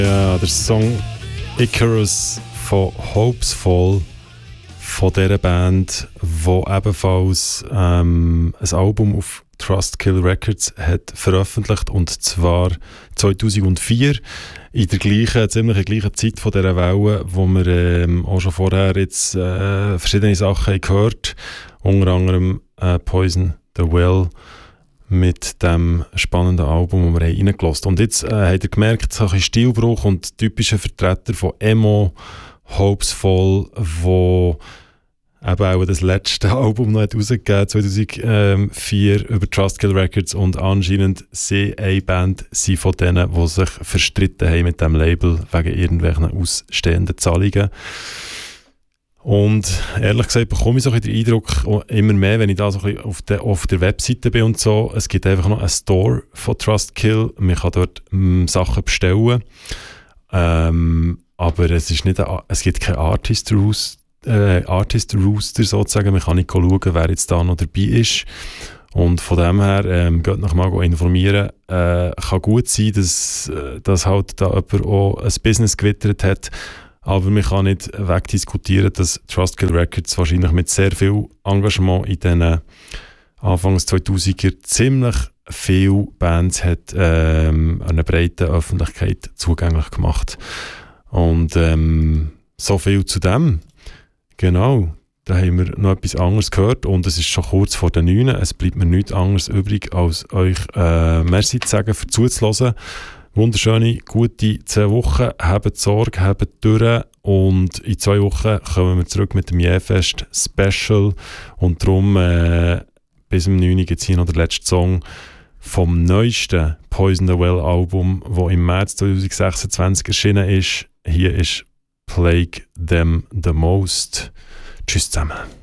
Ja, der Song Icarus von Hopes Fall von dieser Band, die ebenfalls ein Album auf Trustkill Records hat veröffentlicht, und zwar 2004 in der ziemlich gleichen Zeit von dieser Welle, wo wir auch schon vorher jetzt verschiedene Sachen haben gehört, unter anderem Poison the Well mit dem spannenden Album, das wir reingelassen haben. Und jetzt habt ihr gemerkt, so ein Stilbruch und typischer Vertreter von Emo, Hopes Fall, wo eben auch das letzte Album noch rausgegeben 2004 über Trustkill Records, und anscheinend sie eine Band sind von denen, die sich verstritten haben mit dem Label wegen irgendwelchen ausstehenden Zahlungen. Und ehrlich gesagt bekomme ich so den Eindruck immer mehr, wenn ich da so ein bisschen auf der Webseite bin und so, es gibt einfach noch einen Store von Trustkill, man kann dort Sachen bestellen, aber es gibt keinen Artist Rooster sozusagen, man kann nicht schauen, wer jetzt da noch dabei ist. Und von dem her, geht noch mal informieren. Kann gut sein, dass halt da jemand auch ein Business gewittert hat, aber man kann nicht wegdiskutieren, dass Trustkill Records wahrscheinlich mit sehr viel Engagement in diesen Anfangs 2000er ziemlich viele Bands hat einer breiten Öffentlichkeit zugänglich gemacht. Und so viel zu dem. Genau, da haben wir noch etwas anderes gehört, und es ist schon kurz vor den 9. Es bleibt mir nichts anderes übrig, als euch merci zu sagen, für zuzuhören. Wunderschöne, gute 2 Wochen. Habt Sorge, habt durch, und in 2 Wochen kommen wir zurück mit dem Jähfest Special, und darum bis zum 9. gibt es hier noch den letzten Song vom neuesten Poison the Well Album, das im März 2026 erschienen ist. Hier ist Plague Them the Most. Tschüss zusammen.